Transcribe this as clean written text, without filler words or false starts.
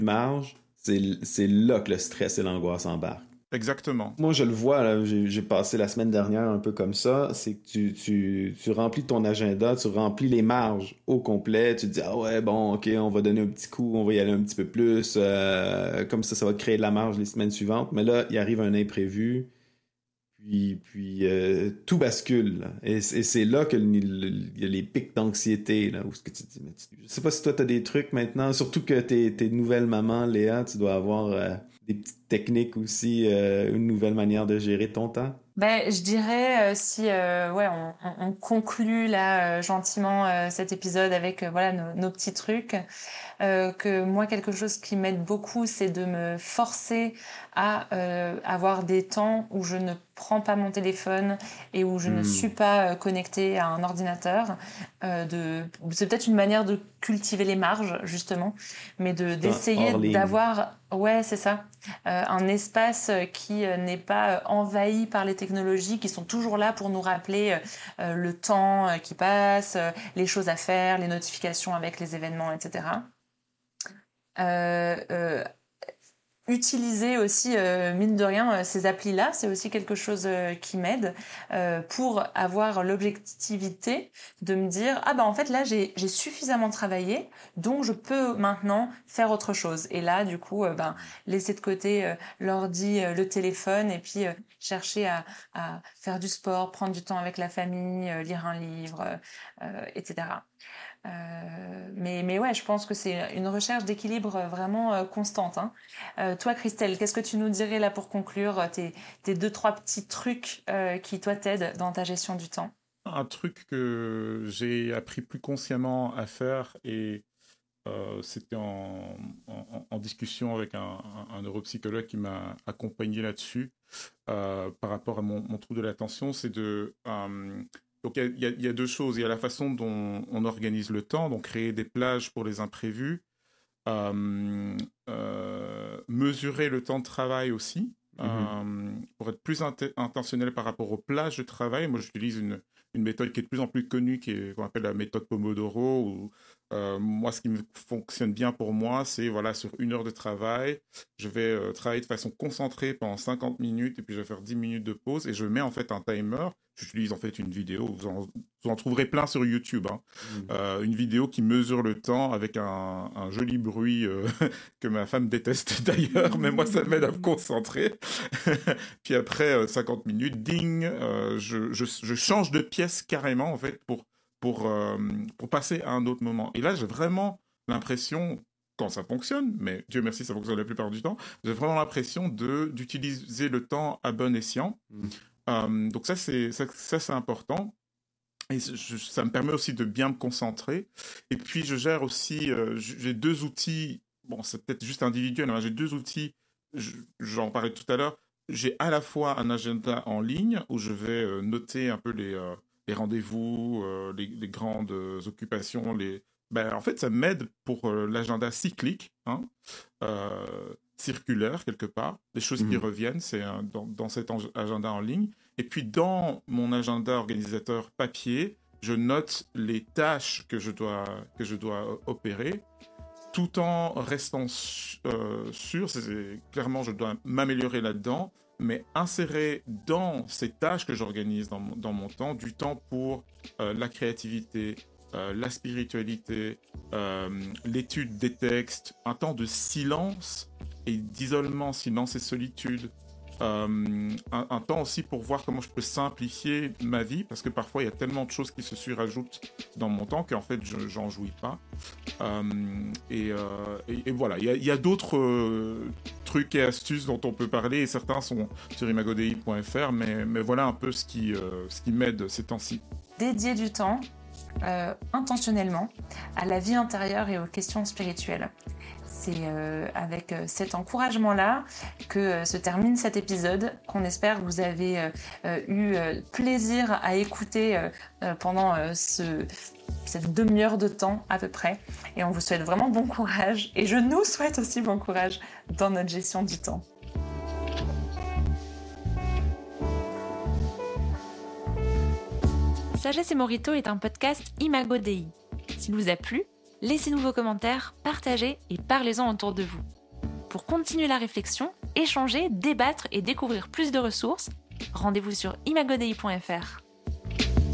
marge, c'est là que le stress et l'angoisse embarquent. Exactement. Moi, je le vois, là, j'ai passé la semaine dernière un peu comme ça, c'est que tu remplis ton agenda, tu remplis les marges au complet, tu te dis, ah ouais, bon, ok, on va donner un petit coup, on va y aller un petit peu plus, comme ça va te créer de la marge les semaines suivantes, mais là, il arrive un imprévu, puis tout bascule, là. Et c'est là que il y a les pics d'anxiété, là, où ce que tu te dis, je sais pas si toi t'as des trucs maintenant, surtout que t'es nouvelle maman, Léa, tu dois avoir des petites techniques aussi, une nouvelle manière de gérer ton temps. Ben, je dirais si ouais on conclut là gentiment cet épisode avec voilà nos petits trucs que moi quelque chose qui m'aide beaucoup c'est de me forcer à avoir des temps où je ne prends pas mon téléphone et où je ne suis pas connectée à un ordinateur. C'est peut-être une manière de cultiver les marges justement, mais d'essayer d'avoir ouais c'est ça un espace qui n'est pas envahi par les technologies qui sont toujours là pour nous rappeler le temps qui passe, les choses à faire, les notifications avec les événements, etc. Utiliser aussi, mine de rien, ces applis-là, c'est aussi quelque chose qui m'aide pour avoir l'objectivité de me dire ah bah en fait là j'ai suffisamment travaillé, donc je peux maintenant faire autre chose. Et là du coup laisser de côté l'ordi, le téléphone et puis chercher à faire du sport, prendre du temps avec la famille, lire un livre, etc. Mais ouais, je pense que c'est une recherche d'équilibre vraiment constante. Hein. Toi, Christelle, qu'est-ce que tu nous dirais là pour conclure tes 2-3 petits trucs qui toi t'aident dans ta gestion du temps? Un truc que j'ai appris plus consciemment à faire et c'était en discussion avec un neuropsychologue qui m'a accompagné là-dessus par rapport à mon trouble de l'attention, c'est de... donc il y a deux choses. Il y a la façon dont on organise le temps, donc créer des plages pour les imprévus, mesurer le temps de travail aussi, pour être plus intentionnel par rapport aux plages de travail. Moi, j'utilise une méthode qui est de plus en plus connue, qu'on appelle la méthode Pomodoro, où moi, ce qui fonctionne bien pour moi, c'est voilà, sur 1 heure de travail, je vais travailler de façon concentrée pendant 50 minutes et puis je vais faire 10 minutes de pause et je mets en fait un timer. J'utilise en fait une vidéo, vous en trouverez plein sur YouTube, hein. Une vidéo qui mesure le temps avec un joli bruit que ma femme déteste d'ailleurs, mais moi ça m'aide à me concentrer. Puis après 50 minutes, ding, je change de pièce carrément en fait pour passer à un autre moment. Et là, j'ai vraiment l'impression, quand ça fonctionne, mais Dieu merci, ça fonctionne la plupart du temps, j'ai vraiment l'impression d'utiliser le temps à bon escient. Donc ça, c'est important. Et ça me permet aussi de bien me concentrer. Et puis, je gère aussi, j'ai 2 outils, bon, c'est peut-être juste individuel, mais j'ai 2 outils, j'en parlais tout à l'heure. J'ai à la fois un agenda en ligne où je vais noter un peu les rendez-vous, les grandes occupations. En fait, ça m'aide pour l'agenda cyclique, hein, circulaire quelque part. Les choses qui reviennent, c'est dans cet agenda en ligne. Et puis, dans mon agenda organisateur papier, je note les tâches que je dois opérer, tout en restant sûr, clairement, je dois m'améliorer là-dedans, mais insérer dans ces tâches que j'organise dans mon temps, du temps pour la créativité, la spiritualité, l'étude des textes, un temps de silence et d'isolement, silence et solitude, un temps aussi pour voir comment je peux simplifier ma vie, parce que parfois il y a tellement de choses qui se surajoutent dans mon temps qu'en fait j'en jouis pas. Et voilà, il y a d'autres trucs et astuces dont on peut parler, et certains sont sur imagodei.fr, mais voilà un peu ce qui m'aide ces temps-ci. Dédier du temps intentionnellement à la vie intérieure et aux questions spirituelles. C'est avec cet encouragement-là que se termine cet épisode, qu'on espère que vous avez eu plaisir à écouter pendant cette demi-heure de temps à peu près. Et on vous souhaite vraiment bon courage. Et je nous souhaite aussi bon courage dans notre gestion du temps. Sagesse et Morito est un podcast Imago Dei. S'il vous a plu, Laissez-nous vos commentaires, partagez et parlez-en autour de vous. Pour continuer la réflexion, échanger, débattre et découvrir plus de ressources, rendez-vous sur imagodei.fr.